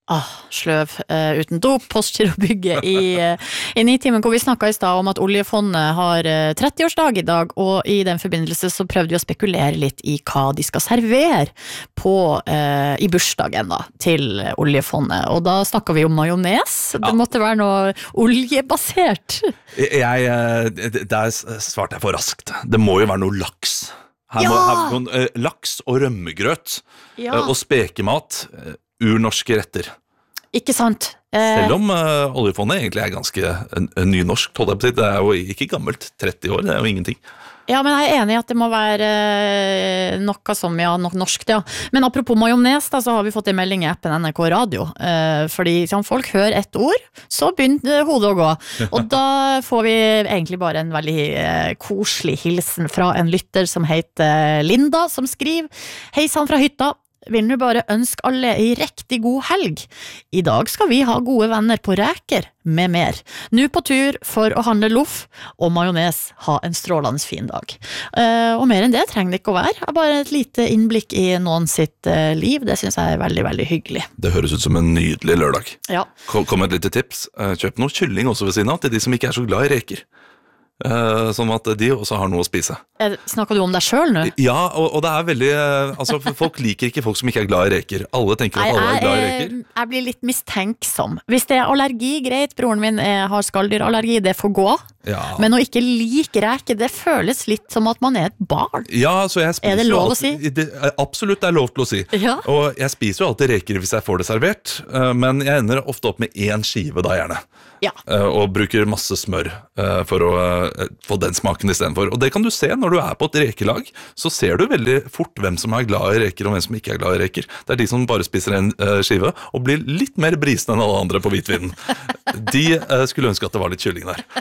Sløv, uten dop, Postgirobygget i Nitimen, hvor vi snakket i sted om at oljefondet har 30-årsdag i dag, og i den forbindelse så prøvde vi å spekulere litt i hva de skal servere i bursdagen da, til oljefondet, og da snakket vi om majones. Det måtte være noe oljebasert. Der svarte jeg for raskt. Det må jo være noe laks. Her må laks og rømmegrøt og spekemat, urnorske retter. Ikke sant? Selv om oljefondet egentlig ganske nynorsk, det jo ikke gammelt, 30 år, det jo ingenting. Ja, men jeg enig i at det må være noe som, noe norskt, Men apropos majones, da, så har vi fått en melding i appen NRK Radio, fordi folk hører ett ord, så begynner hodet å gå. Og da får vi egentlig bare en veldig koselig hilsen fra en lytter som heter Linda, som skriver: Hei sann fra hytta. Vil nu bare ønske alle en riktig god helg. I dag skal vi ha gode venner på reker med mer. Nu på tur for å handle loff og majones. Ha en strålende fin dag. Og mer enn det trenger det ikke å være. Bare et lite innblikk i noen sitt liv. Det synes jeg veldig, veldig hyggelig. Det høres ut som en nydelig lørdag. Ja. Kom et lite tips. Kjøp noe kylling også ved siden av til de som ikke så glad i reker. Sånn at de også har noe å spise. Snakker du om deg selv nå? Ja, og det veldig folk liker ikke folk som ikke glad i reker. Alle tenker at alle glad i reker. Jeg blir litt mistenksom. Hvis det allergi, greit. Broren min har skalldyrallergi, det får gå. Men å ikke like reker, det føles litt som at man et barn. Ja, så jeg spiser det lov å si? Absolutt, det lov til å si. Og jeg spiser jo alltid reker hvis jeg får det servert, men jeg ender ofte opp med 1 skive da gjerne. Og bruker masse smør for å få den smaken i stedet for. Og det kan du se når du på et rekelag, så ser du veldig fort hvem som glad i reker og hvem som ikke glad i reker. Det de som bare spiser en skive og blir litt mer brisende enn alle andre på hvitvinen. De skulle ønske at det var litt kylling der.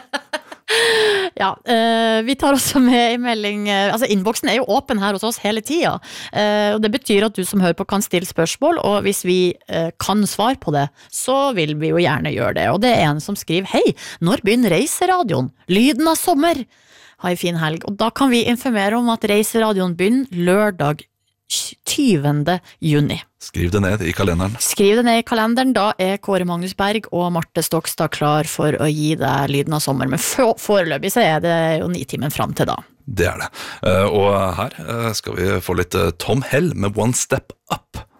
Ja, vi tar også med en melding, altså innboksen jo åpen her hos oss hele tiden, og det betyr at du som hører på kan stille spørsmål, og hvis vi kan svare på det, så vil vi jo gjerne gjøre det, og det en som skriver: Hei, når begynner Reiseradioen? Lyden av sommer! Ha en fin helg, og da kan vi informere om at Reiseradioen begynner lørdag 20. juni. Skriv det ned i kalenderen. Skriv det ned i kalenderen, da Kåre Magnus Berg og Marte Stokstad klar for å gi deg lyden av sommer, men foreløpig så det jo Nitimen fram til da. Det det. Og her skal vi få litt Tom Hell med One Step Up.